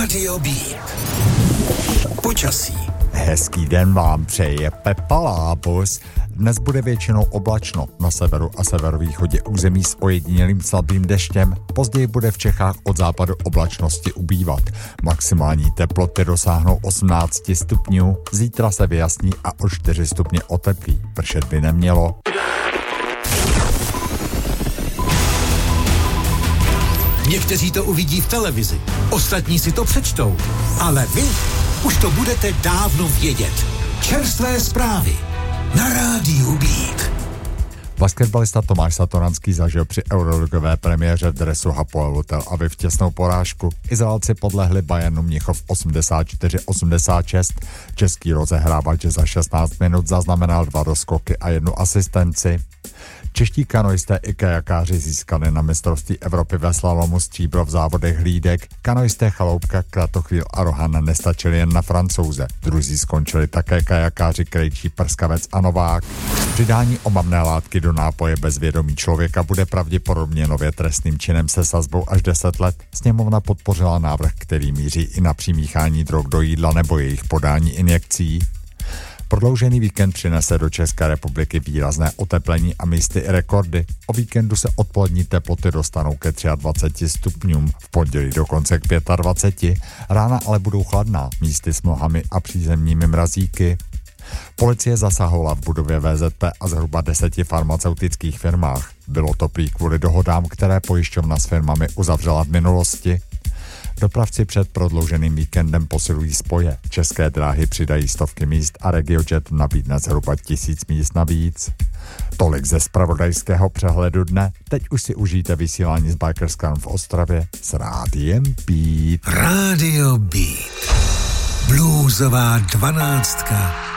Rádio Beat. Počasí. Hezký den vám přeje Pepa Lábus. Dnes bude většinou oblačno, na severu a severovýchodě území s ojedinělým slabým deštěm. Později bude v Čechách od západu oblačnosti ubývat. Maximální teploty dosáhnou 18 stupňů, zítra se vyjasní a o 4 stupně oteplí. Pršet by nemělo. Někteří to uvidí v televizi, ostatní si to přečtou, ale vy už to budete dávno vědět. Čerstvé zprávy na Rádiu Beat. Basketbalista Tomáš Satoranský zažil při euroligové premiéře v dresu Hapoelu Tel Aviv těsnou porážku. Izraelci podlehli Bayernu Mnichov 84-86. Český rozehrávač za 16 minut zaznamenal 2 doskoky a 1 asistenci. Čeští kanoisté i kajakáři získali na mistrovství Evropy ve slalomu stříbro v závodech hlídek. Kanoisté Chaloupka, Kratochvíl a Rohan nestačili jen na Francouze. Druzí skončili také kajakáři Krejčí, Prskavec a Novák. Přidání omamné látky do nápoje bez vědomí člověka bude pravděpodobně nově trestným činem se sazbou až 10 let. Sněmovna podpořila návrh, který míří i na přimíchání drog do jídla nebo jejich podání injekcí. Prodloužený víkend přinese do České republiky výrazné oteplení a místy i rekordy. O víkendu se odpolední teploty dostanou ke 23 stupňům, v pondělí dokonce k 25, rána ale budou chladná, místy s mlhami a přízemními mrazíky. Policie zasahovala v budově VZP a zhruba 10 farmaceutických firmách. Bylo to prý kvůli dohodám, které pojišťovna s firmami uzavřela v minulosti. Dopravci před prodlouženým víkendem posilují spoje. České dráhy přidají stovky míst a RegioJet nabídne zhruba 1000 míst navíc. Tolik ze zpravodajského přehledu dne. Teď už si užijte vysílání z Bikers Camp v Ostravě s Rádiem Beat. Rádio Beat. Bluesová 12.